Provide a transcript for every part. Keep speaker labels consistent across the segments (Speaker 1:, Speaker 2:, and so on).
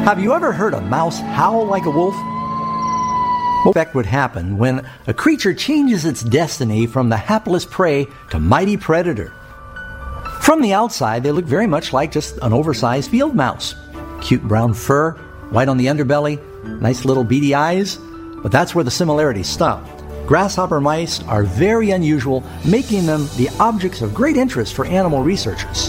Speaker 1: Have you ever heard a mouse howl like a wolf? What effect would happen when a creature changes its destiny from the hapless prey to mighty predator? From the outside, they look very much like just an oversized field mouse. Cute brown fur, white on the underbelly, nice little beady eyes. But that's where the similarities stop. Grasshopper mice are very unusual, making them the objects of great interest for animal researchers.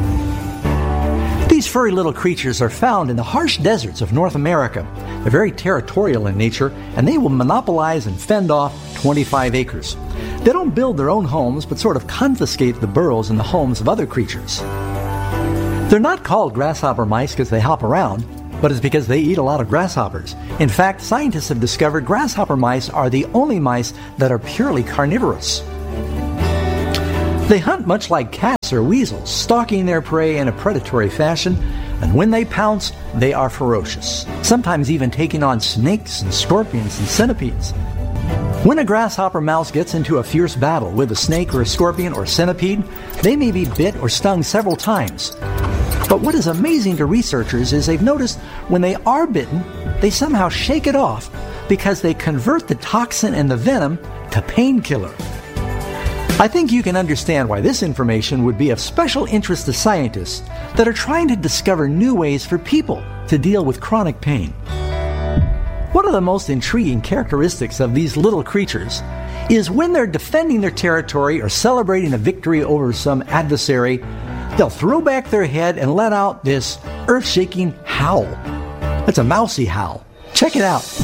Speaker 1: These furry little creatures are found in the harsh deserts of North America. They're very territorial in nature, and they will monopolize and fend off 25 acres. They don't build their own homes, but sort of confiscate the burrows and the homes of other creatures. They're not called grasshopper mice because they hop around, but it's because they eat a lot of grasshoppers. In fact, scientists have discovered grasshopper mice are the only mice that are purely carnivorous. They hunt much like cats or weasels, stalking their prey in a predatory fashion, and when they pounce, they are ferocious, sometimes even taking on snakes and scorpions and centipedes. When a grasshopper mouse gets into a fierce battle with a snake or a scorpion or centipede, they may be bit or stung several times. But what is amazing to researchers is they've noticed when they are bitten, they somehow shake it off because they convert the toxin and the venom to painkiller. I think you can understand why this information would be of special interest to scientists that are trying to discover new ways for people to deal with chronic pain. One of the most intriguing characteristics of these little creatures is when they're defending their territory or celebrating a victory over some adversary, they'll throw back their head and let out this earth-shaking howl. It's a mousy howl. Check it out.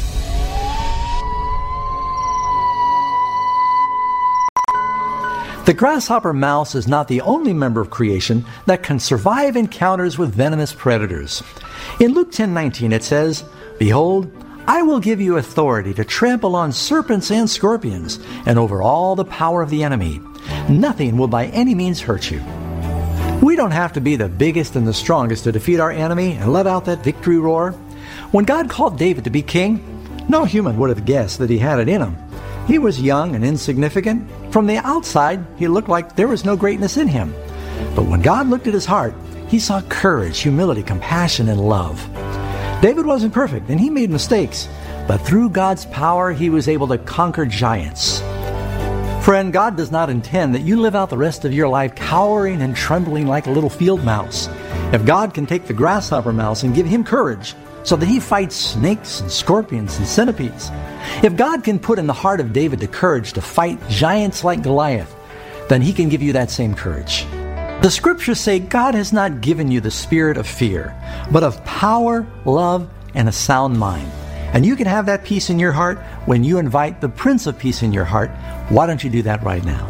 Speaker 1: The grasshopper mouse is not the only member of creation that can survive encounters with venomous predators. In Luke 10:19 it says, "Behold, I will give you authority to trample on serpents and scorpions, and over all the power of the enemy. Nothing will by any means hurt you." We don't have to be the biggest and the strongest to defeat our enemy and let out that victory roar. When God called David to be king, no human would have guessed that he had it in him. He was young and insignificant. From the outside, he looked like there was no greatness in him. But when God looked at his heart, he saw courage, humility, compassion, and love. David wasn't perfect, and he made mistakes. But through God's power, he was able to conquer giants. Friend, God does not intend that you live out the rest of your life cowering and trembling like a little field mouse. If God can take the grasshopper mouse and give him courage so that he fights snakes and scorpions and centipedes, if God can put in the heart of David the courage to fight giants like Goliath, then he can give you that same courage. The scriptures say God has not given you the spirit of fear, but of power, love, and a sound mind. And you can have that peace in your heart when you invite the Prince of Peace in your heart. Why don't you do that right now?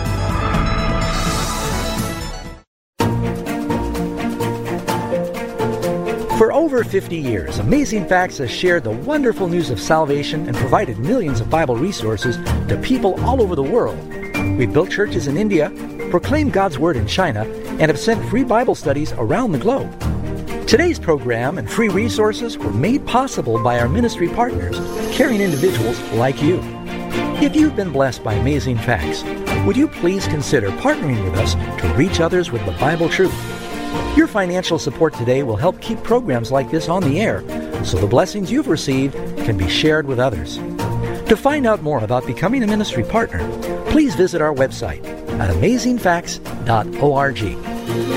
Speaker 1: For over 50 years, Amazing Facts has shared the wonderful news of salvation and provided millions of Bible resources to people all over the world. We've built churches in India, proclaimed God's Word in China, and have sent free Bible studies around the globe. Today's program and free resources were made possible by our ministry partners, caring individuals like you. If you've been blessed by Amazing Facts, would you please consider partnering with us to reach others with the Bible truth? Your financial support today will help keep programs like this on the air, so the blessings you've received can be shared with others. To find out more about becoming a ministry partner, please visit our website at amazingfacts.org.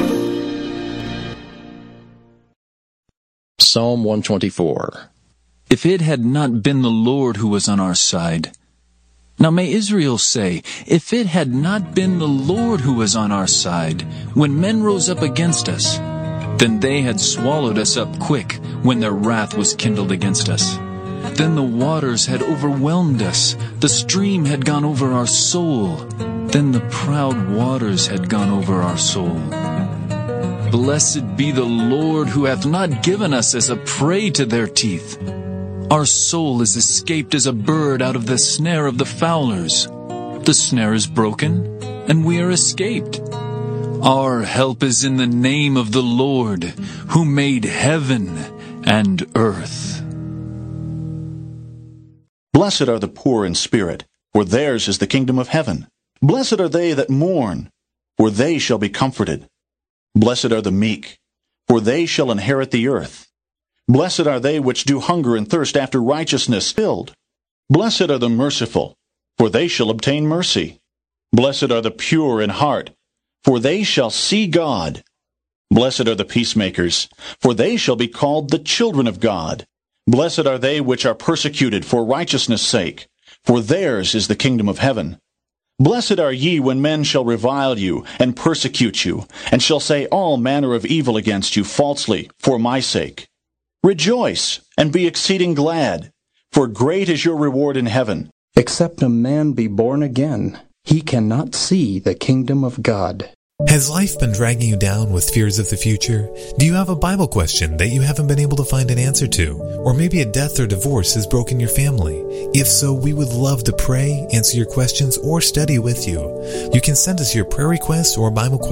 Speaker 2: Psalm 124. If it had not been the Lord who was on our side. Now may Israel say, if it had not been the Lord who was on our side, when men rose up against us, then they had swallowed us up quick when their wrath was kindled against us. Then the waters had overwhelmed us, the stream had gone over our soul, then the proud waters had gone over our soul. Blessed be the Lord who hath not given us as a prey to their teeth. Our soul is escaped as a bird out of the snare of the fowlers. The snare is broken, and we are escaped. Our help is in the name of the Lord, who made heaven and earth.
Speaker 3: Blessed are the poor in spirit, for theirs is the kingdom of heaven. Blessed are they that mourn, for they shall be comforted. Blessed are the meek, for they shall inherit the earth. Blessed are they which do hunger and thirst after righteousness filled. Blessed are the merciful, for they shall obtain mercy. Blessed are the pure in heart, for they shall see God. Blessed are the peacemakers, for they shall be called the children of God. Blessed are they which are persecuted for righteousness' sake, for theirs is the kingdom of heaven. Blessed are ye when men shall revile you, and persecute you, and shall say all manner of evil against you falsely for my sake. Rejoice, and be exceeding glad, for great is your reward in heaven.
Speaker 4: Except a man be born again, he cannot see the kingdom of God.
Speaker 5: Has life been dragging you down with fears of the future? Do you have a Bible question that you haven't been able to find an answer to? Or maybe a death or divorce has broken your family? If so, we would love to pray, answer your questions, or study with you. You can send us your prayer requests or Bible questions